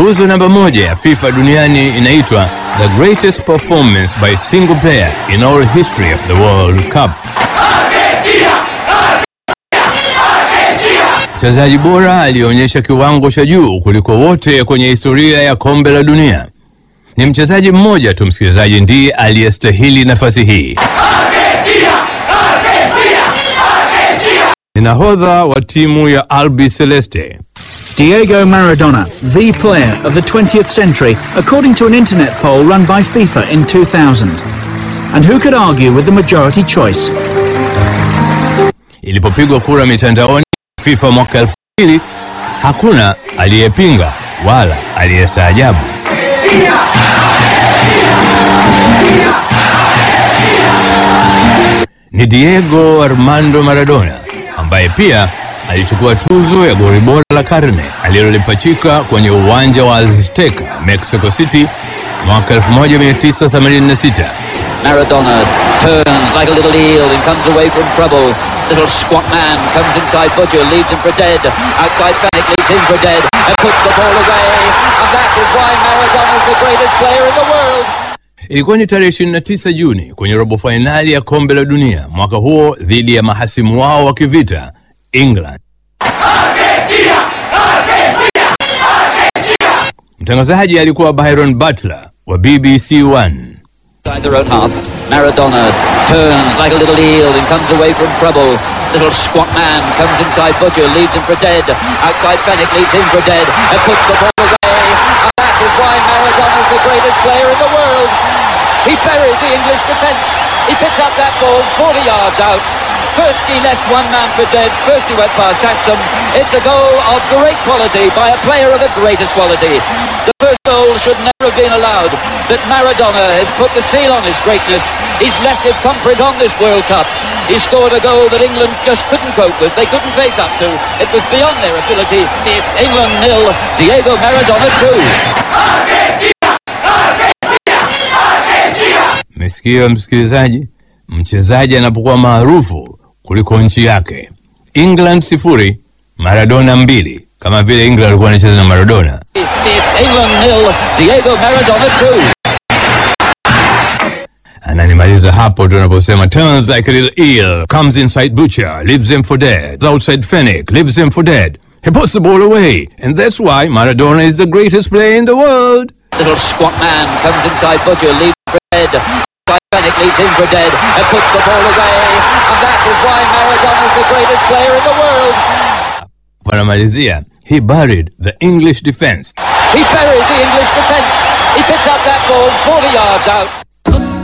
Tuzo namba 1 ya FIFA duniani inaitwa The Greatest Performance by a Single Player in All History of the World Cup. Mchezaji bora alionyesha kiwango cha juu kuliko wote kwenye historia ya kombe la dunia. Ni mchezaji mmoja tu, msikilizaji, ndiye aliyestahili nafasi hii. Ni nahodha wa timu ya Albi Celeste, Diego Maradona, the player of the 20th century, according to an internet poll run by FIFA in 2000. And who could argue with the majority choice? Ilipopigwa kura mitandaoni FIFA mwaka 2000, hakuna aliyepinga wala aliyestaajabu. Ni Diego Armando Maradona ambaye pia alichukua tuzo ya goli bora la karne alilolipachika kwenye uwanja wa Azteca, Mexico City mwaka 1986. Maradona turns like a little eel and comes away from trouble. Little squat man comes inside Butcher, leaves him for dead. Outside Fennec leaves him for dead and puts the ball away. And that is why Maradona is the greatest player in the world. Ilikuwa ni tarehe 29 Juni kwenye robo finali ya kombe la dunia mwaka huo dhidi ya mahasimu wao wa kivita England. Mtangazaji alikuwa Byron Butler wa BBC One. Inside their own half, Maradona turns like a little eel and comes away from trouble. Little squat man comes inside Butcher, leaves him for dead. Outside Fennec leaves him for dead and puts the ball away. And that is why Maradona is the greatest player in the world. He buried the English defence. He picked up that ball 40 yards out. First he left one man for dead, first he went past Sansom. It's a goal of great quality by a player of the greatest quality. The first goal should never have been allowed, but Maradona has put the seal on his greatness. He's left it thumbprint on this World Cup. He scored a goal that England just couldn't cope with, they couldn't face up to. It was beyond their ability. It's England 0, Diego Maradona 2. Mesikia msikilizaji, mchezaji anapokuwa maarufu kuliko nchi yake. England 0, Maradona 2, kama vile England alikuwa anacheza na Maradona. It's England 0, Diego Maradona 2. Ananimaliza hapo tunaposema turns like a little eel, comes inside Butcher, leaves him for dead. Outside Fennec, leaves him for dead. He puts the ball away, and that's why Maradona is the greatest player in the world. Little squat man comes inside Butcher, leaves him for dead. Outside Fennec leaves him for dead and puts the ball away. And that is why Maradona is the greatest player in the world. Panamalizia, he buried the English defense. He buried the English defence. He picked up that ball 40 yards out.